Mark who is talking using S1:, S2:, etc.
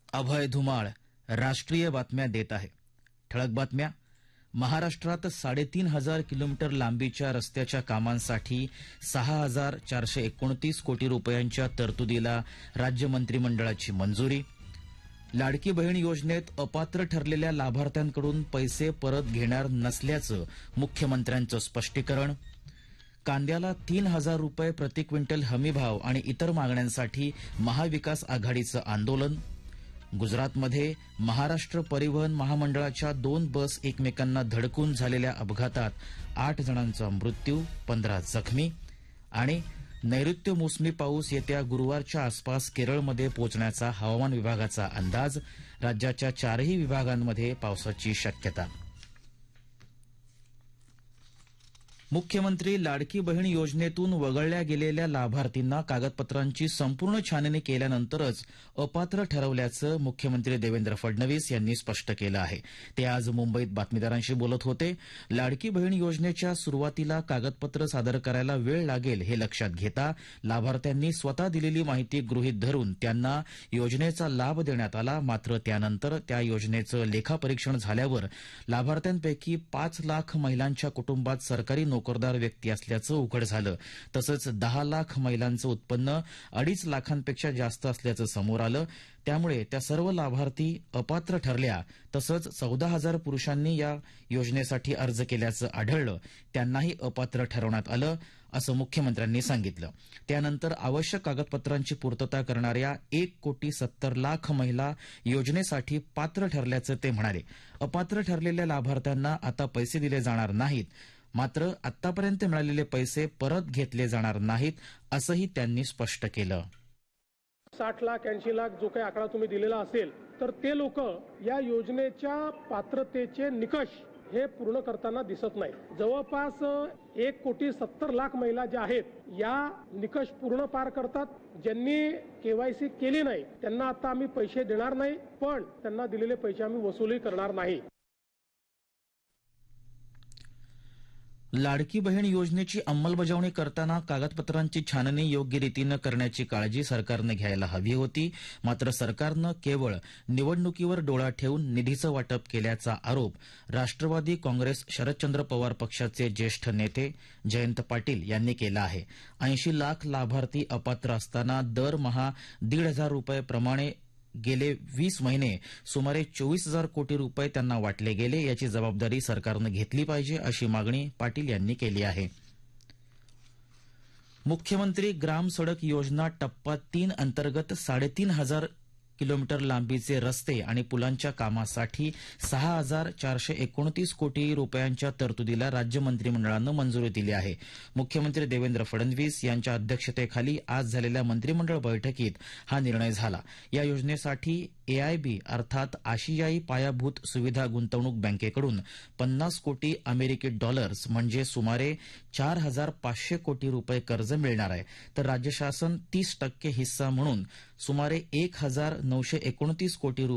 S1: अभय धुमाळ राष्ट्रीय बातम्या देत आहे. ठळक बातम्या. महाराष्ट्रात 3,500 किलोमीटर लांबीच्या रस्त्याच्या कामांसाठी 6,429 कोटी रुपयांच्या तरतुदीला राज्य मंत्रिमंडळाची मंजुरी. लाडकी बहीण योजनेत अपात्र ठरलेल्या लाभार्थ्यांकडून पैसे परत घेणार नसल्याचं मुख्यमंत्र्यांचं स्पष्टीकरण. कांद्याला 3,000 रुपये प्रति क्विंटल हमीभाव आणि इतर मागण्यांसाठी महाविकास आघाडीचं आंदोलन. गुजरातमध्ये महाराष्ट्र परिवहन महामंडळाच्या 2 बस एकमेकांना धडकून झालेल्या अपघातात 8 जणांचा मृत्यू, 15 जखमी. आणि नैऋत्य मोसमी पाऊस येत्या गुरुवारच्या आसपास केरळमध्ये पोहोचण्याचा हवामान विभागाचा अंदाज. राज्याच्या 4ही विभागांमध्ये पावसाची शक्यता. मुख्यमंत्री लाडकी बहीण योजनेतून वगळल्या गेलेल्या लाभार्थींना कागदपत्रांची संपूर्ण छाननी केल्यानंतरच अपात्र ठरवल्याचं मुख्यमंत्री देवेंद्र फडणवीस यांनी स्पष्ट केलं आहे. ते आज मुंबईत बातमीदारांशी बोलत होते. लाडकी बहीण योजनेच्या सुरुवातीला कागदपत्र सादर करायला वेळ लागेल हे लक्षात घेता लाभार्थ्यांनी स्वतः दिलेली माहिती गृहीत धरून त्यांना योजनेचा लाभ देण्यात आला. मात्र त्यानंतर त्या योजनेचं लेखापरीक्षण झाल्यावर लाभार्थ्यांपैकी 5 लाख महिलांच्या कुटुंबात सरकारी नोकरदार व्यक्ती असल्याचं उघड झालं. तसंच 10 लाख महिलांचं उत्पन्न 2.5 लाखांपेक्षा जास्त असल्याचं समोर आलं. त्यामुळे त्या सर्व लाभार्थी अपात्र ठरल्या. तसंच 14,000 पुरुषांनी या योजनेसाठी अर्ज केल्याचं आढळलं. त्यांनाही अपात्र ठरवण्यात आलं असं मुख्यमंत्र्यांनी सांगितलं. त्यानंतर आवश्यक कागदपत्रांची पूर्तता करणाऱ्या 1,70,00,000 महिला योजनेसाठी पात्र ठरल्याचं ते म्हणाले. अपात्र ठरलेल्या लाभार्थ्यांना आता पैसे दिले जाणार नाहीत. मात्र आतापर्यंत मिळालेले पैसे परत घेतले जाणार नाहीत असंही त्यांनी स्पष्ट केलं.
S2: 60 लाख 80 लाख जो काही आकडा तुम्ही दिलेला असेल तर ते लोक या योजनेच्या पात्रतेचे निकष हे पूर्ण करताना दिसत नाही. जवळपास 1,70,00,000 महिला ज्या आहेत या निकष पूर्ण पार करतात. ज्यांनी केवायसी केली नाही त्यांना आता आम्ही पैसे देणार नाही, पण त्यांना दिलेले पैसे आम्ही वसुली करणार नाही.
S1: लाडकी बहीण योजनेची अंमलबजावणी करताना कागदपत्रांची छाननी योग्य रीतीनं करण्याची काळजी सरकारनं घ्यायला हवी होती. मात्र सरकारनं केवळ निवडणुकीवर डोळा ठेवून निधीचं वाटप केल्याचा आरोप राष्ट्रवादी काँग्रेस शरदचंद्र पवार पक्षाचे ज्येष्ठ नेते जयंत पाटील यांनी केला आहे. 80 लाख लाभार्थी अपात्र असताना दरमहा 1,500 रुपये गेले 20 महिने सुमारे 24,000 कोटी रुपये त्यांना वाटले गेले. याची जबाबदारी सरकारनं घेतली पाहिजे अशी मागणी पाटील यांनी केली आहे. मुख्यमंत्री ग्राम सडक योजना टप्पा 3 अंतर्गत 3,500 किलोमीटर लांबीचे रस्ते आणि पुलांच्या कामासाठी 6,429 कोटी रुपयांच्या तरतुदीला राज्य मंत्रिमंडळानं मंजुरी दिली आहे. मुख्यमंत्री देवेंद्र फडणवीस यांच्या अध्यक्षतेखाली आज झालेल्या मंत्रिमंडळ बैठकीत हा निर्णय झाला. या योजनेसाठी एआयबी अर्थात आशियाई पायाभूत सुविधा गुंतवणूक बँकेकडून 50 कोटी अमेरिकी डॉलर्स म्हणजे सुमारे 4,500 कोटी रुपये कर्ज मिळणार आहे. तर राज्य शासन 30% हिस्सा म्हणून सुमारे 1,929 कोटी